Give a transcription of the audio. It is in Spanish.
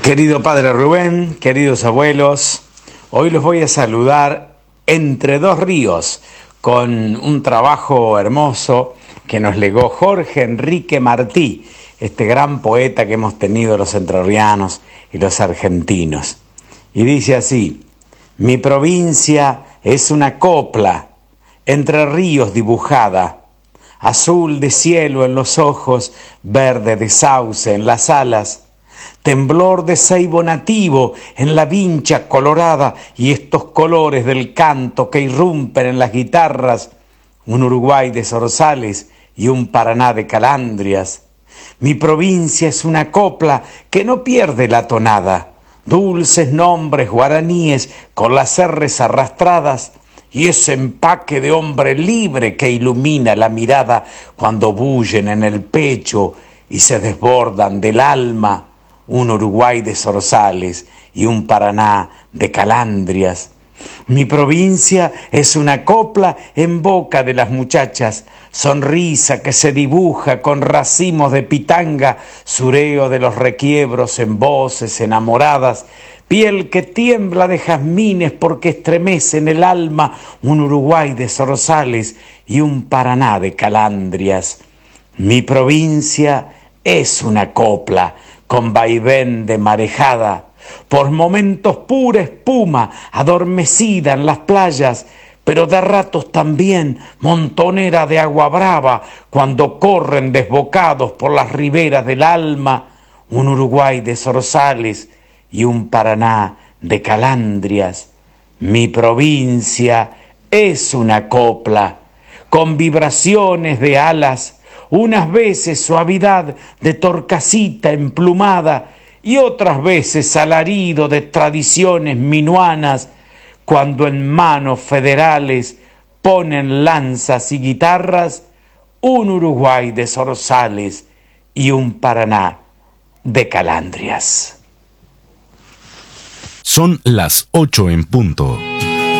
Querido padre Rubén, queridos abuelos, hoy los voy a saludar entre dos ríos con un trabajo hermoso que nos legó Jorge Enrique Martí, este gran poeta que hemos tenido los entrerrianos y los argentinos. Y dice así: mi provincia es una copla, entre ríos dibujada, azul de cielo en los ojos, verde de sauce en las alas, temblor de ceibo nativo en la vincha colorada y estos colores del canto que irrumpen en las guitarras, un Uruguay de zorzales y un Paraná de calandrias. Mi provincia es una copla que no pierde la tonada, dulces nombres guaraníes con las R's arrastradas y ese empaque de hombre libre que ilumina la mirada cuando bullen en el pecho y se desbordan del alma, un Uruguay de zorzales y un Paraná de calandrias. Mi provincia es una copla en boca de las muchachas, sonrisa que se dibuja con racimos de pitanga, sureo de los requiebros en voces enamoradas, piel que tiembla de jazmines porque estremecen el alma, un Uruguay de zorzales y un Paraná de calandrias. Mi provincia es una copla con vaivén de marejada, por momentos pura espuma adormecida en las playas, pero de ratos también montonera de agua brava cuando corren desbocados por las riberas del alma, un Uruguay de zorzales y un Paraná de calandrias. Mi provincia es una copla con vibraciones de alas, unas veces suavidad de torcasita emplumada y otras veces alarido de tradiciones minuanas, cuando en manos federales ponen lanzas y guitarras, un Uruguay de zorzales y un Paraná de calandrias. Son las 8 en punto.